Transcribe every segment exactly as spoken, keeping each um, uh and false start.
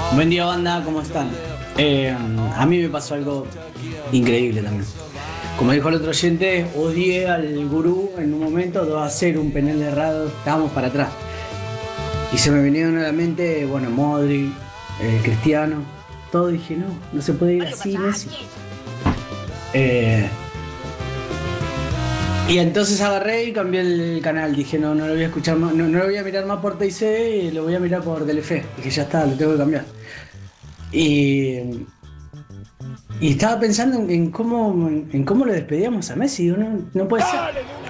Buen día, banda, ¿cómo están? Eh, a mí me pasó algo increíble también. Como dijo el otro oyente, odié al gurú en un momento, dos a cero, un penal errado, estábamos para atrás. Y se me vinieron a la mente, bueno, Modric, eh, Cristiano, todo. Dije, no, no se puede ir así, Messi. Eh, y entonces agarré y cambié el canal. Dije, no, no lo voy a escuchar más, no, no lo voy a mirar más por T I C y lo voy a mirar por Telefe. Dije, ya está, lo tengo que cambiar. Y, y estaba pensando en, en cómo en cómo lo despedíamos a Messi. Digo, no, no puede ser.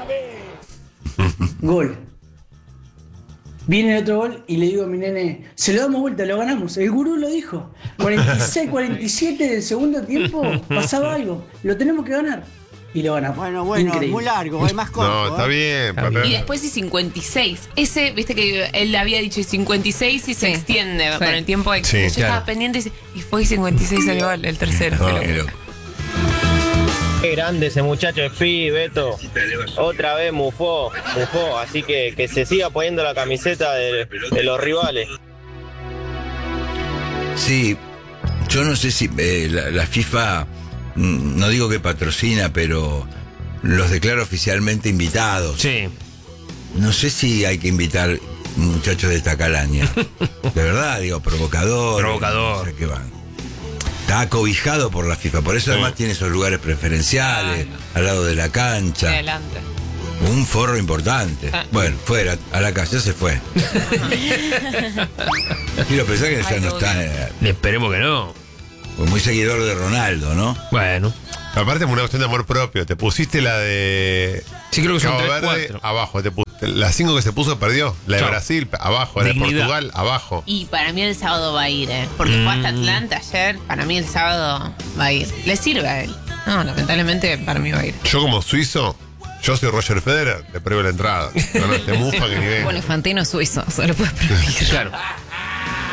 Gol. Viene el otro gol y le digo a mi nene, se lo damos vuelta, lo ganamos. El gurú lo dijo. cuarenta y seis, cuarenta y siete del segundo tiempo, pasaba algo. Lo tenemos que ganar. Y lo ganamos. Bueno, bueno, Increíble. muy largo, es más corto. No, está ¿eh? bien. Está pero- bien. Y después y cincuenta y seis. Ese, viste que él había dicho cincuenta y seis y se Sí. extiende Sí. con el tiempo extra. Sí, Yo claro. estaba pendiente y, dice, y fue cincuenta y seis el gol, el tercero. No. Qué loco. Qué loco. Qué grande ese muchacho de Pi, Beto. Otra vez mufó, mufó. Así que que se siga poniendo la camiseta de, de los rivales. Sí, yo no sé si eh, la, la FIFA, mm, no digo que patrocina, pero los declara oficialmente invitados. Sí. No sé si hay que invitar muchachos de esta calaña. De verdad, digo, provocador. Provocador. No sé qué van. Está acobijado por la FIFA, por eso además tiene esos lugares preferenciales, al lado de la cancha. Adelante. Un forro importante. Ah. Bueno, fuera, a la casa se fue. Quiero pensar que ya Ay, no qué está. eh, Esperemos que no. Pues muy seguidor de Ronaldo, ¿no? Bueno. Aparte es una cuestión de amor propio. Te pusiste la de Sí, creo que son Cabo tres, Verde cuatro. abajo. Te pusiste, la cinco que se puso perdió. La de Chao. Brasil abajo. La de Dignidad. Portugal abajo. Y para mí el sábado va a ir, ¿eh? Porque fue hasta Atlanta ayer. Para mí el sábado va a ir. Le sirve a él. No, lamentablemente para mí va a ir. Yo como suizo, yo soy Roger Federer, le pruebo la entrada. No, no, te mufa que ni ven. Bueno, Infantino es suizo, se lo puede permitir. Claro.